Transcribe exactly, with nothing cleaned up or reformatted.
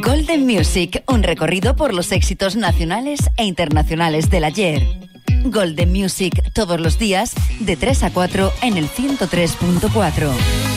Golden Music, un recorrido por los éxitos nacionales e internacionales del ayer. Golden Music, todos los días, de tres a cuatro en el ciento tres punto cuatro.